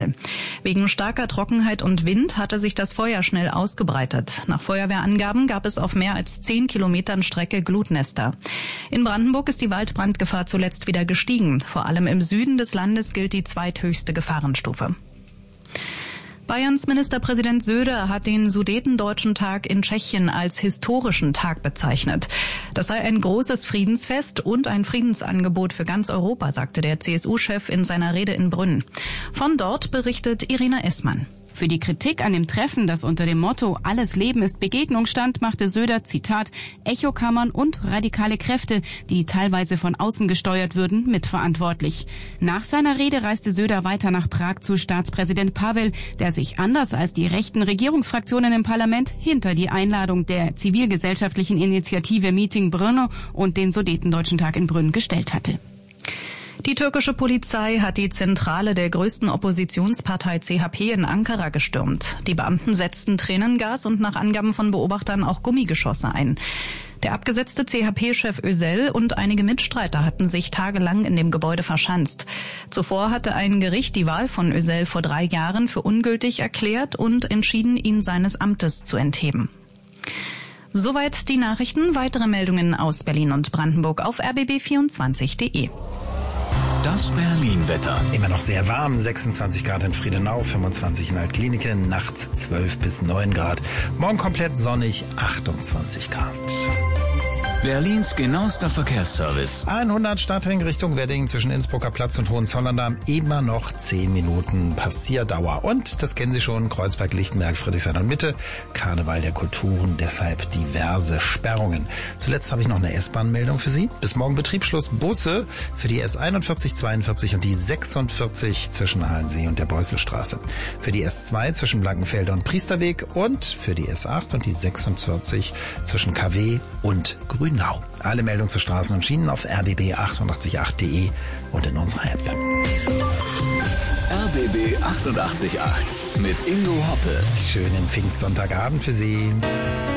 Ahrtal. Wegen starker Trockenheit und Wind hatte sich das Feuer schnell ausgebreitet. Nach Feuerwehrangaben gab es auf mehr als 10 Kilometern Strecke Glutnester. In Brandenburg ist die Waldbrandgefahr zuletzt wieder gestiegen. Vor allem im Süden des Landes gilt die zweithöchste Gefahrenstufe. Bayerns Ministerpräsident Söder hat den Sudetendeutschen Tag in Tschechien als historischen Tag bezeichnet. Das sei ein großes Friedensfest und ein Friedensangebot für ganz Europa, sagte der CSU-Chef in seiner Rede in Brünn. Von dort berichtet Irina Essmann. Für die Kritik an dem Treffen, das unter dem Motto »Alles Leben ist Begegnung« stand, machte Söder, Zitat, Echokammern und radikale Kräfte, die teilweise von außen gesteuert würden, mitverantwortlich. Nach seiner Rede reiste Söder weiter nach Prag zu Staatspräsident Pavel, der sich anders als die rechten Regierungsfraktionen im Parlament hinter die Einladung der zivilgesellschaftlichen Initiative Meeting Brno und den Sudetendeutschen Tag in Brünn gestellt hatte. Die türkische Polizei hat die Zentrale der größten Oppositionspartei CHP in Ankara gestürmt. Die Beamten setzten Tränengas und nach Angaben von Beobachtern auch Gummigeschosse ein. Der abgesetzte CHP-Chef Özel und einige Mitstreiter hatten sich tagelang in dem Gebäude verschanzt. Zuvor hatte ein Gericht die Wahl von Özel vor 3 Jahren für ungültig erklärt und entschieden, ihn seines Amtes zu entheben. Soweit die Nachrichten. Weitere Meldungen aus Berlin und Brandenburg auf rbb24.de. Das Berlin-Wetter. Immer noch sehr warm, 26 Grad in Friedenau, 25 in Altklinike, nachts 12 bis 9 Grad. Morgen komplett sonnig, 28 Grad. Berlins genauester Verkehrsservice. 100 Stadtring Richtung Wedding zwischen Innsbrucker Platz und Hohenzollern-Damm. Immer noch 10 Minuten Passierdauer. Und, das kennen Sie schon, Kreuzberg, Lichtenberg, Friedrichshain und Mitte. Karneval der Kulturen, deshalb diverse Sperrungen. Zuletzt habe ich noch eine S-Bahn-Meldung für Sie. Bis morgen Betriebsschluss Busse für die S41, 42 und die 46 zwischen Halensee und der Beusselstraße. Für die S2 zwischen Blankenfelde und Priesterweg und für die S8 und die 46 zwischen KW und Grünau. Alle Meldungen zu Straßen und Schienen auf rbb888.de und in unserer App. RBB 888 mit Ingo Hoppe. Schönen Pfingstsonntagabend für Sie.